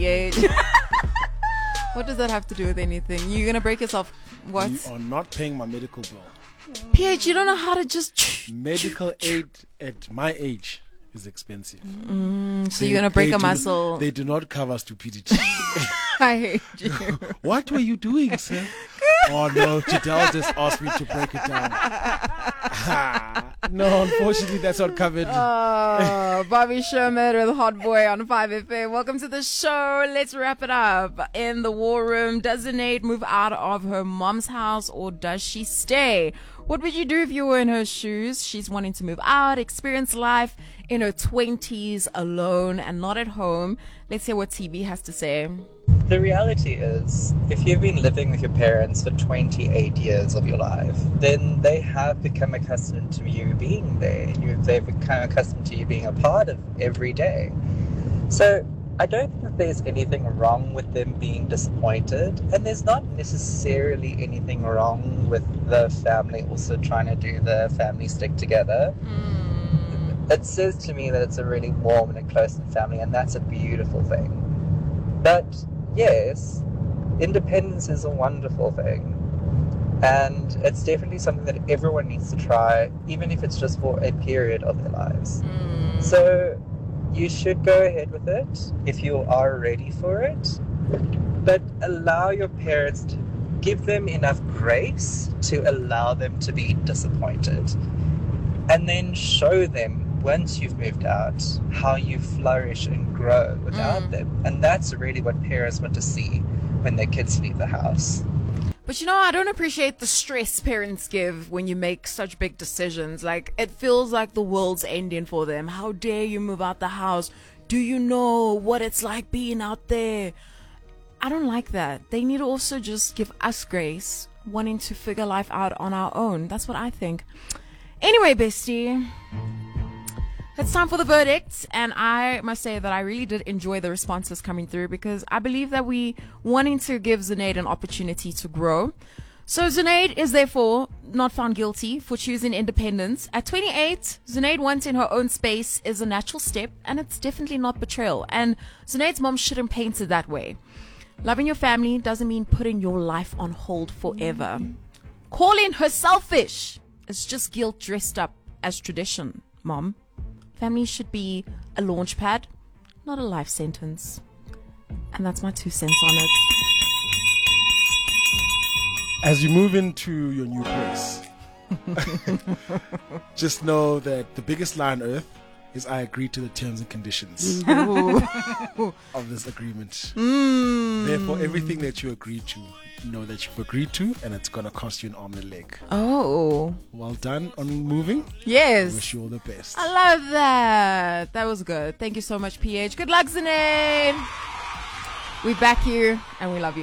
PH. What does that have to do with anything? You're going to break yourself. What? You are not paying my medical bill. PH, you don't know how to just... Medical aid at my age is expensive. So you're going to break a muscle. They do not cover stupidity. I hate you. What were you doing, sir? Oh no, Jadelle just asked me to break it down. No, unfortunately that's not covered. Oh, Bobby Sherman with Hot Boy on 5FM. Welcome to the show. Let's wrap it up. In the war room, does Sinead move out of her mom's house or does she stay? What would you do if you were in her shoes? She's wanting to move out, experience life in her 20s alone and not at home. Let's hear what TB has to say. The reality is, if you've been living with your parents for 28 years of your life, then they have become accustomed to you being there. They've become accustomed to you being a part of every day. So I don't think that there's anything wrong with them being disappointed, and there's not necessarily anything wrong with the family also trying to do the family stick together. It says to me that it's a really warm and a close-knit family, and that's a beautiful thing. But yes, independence is a wonderful thing, and it's definitely something that everyone needs to try, even if it's just for a period of their lives. So you should go ahead with it if you are ready for it, but allow your parents to give them enough grace to allow them to be disappointed, and then show them once you've moved out how you flourish and grow without them. And that's really what parents want to see when their kids leave the house. But you know, I don't appreciate the stress parents give when you make such big decisions. Like, it feels like the world's ending for them. How dare you move out the house? Do you know what it's like being out there? I don't like that. They need to also just give us grace, wanting to figure life out on our own. That's what I think. Anyway, bestie, it's time for the verdict, and I must say that I really did enjoy the responses coming through because I believe that we wanting to give Sinead an opportunity to grow. So Sinead is therefore not found guilty for choosing independence. At 28, Sinead wanting her own space is a natural step, and it's definitely not betrayal. And Sinead's mom shouldn't paint it that way. Loving your family doesn't mean putting your life on hold forever. Calling her selfish is just guilt dressed up as tradition, Mom. Family should be a launch pad, not a life sentence. And that's my 2 cents on it. As you move into your new place, just know that the biggest lie on earth is I agree to the terms and conditions of this agreement. Therefore, everything that you agree to, know that you've agreed to, and it's going to cost you an arm and a leg. Oh. Well done on moving. Yes. I wish you all the best. I love that. That was good. Thank you so much, PH. Good luck, Sinead. We back you, and we love you.